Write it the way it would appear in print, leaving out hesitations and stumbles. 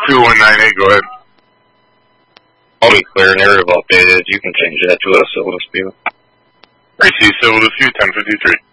2198, go ahead. I'll be clear, narrative updated. You can change that to a Civil Dispute. I see, Civil Dispute 1053.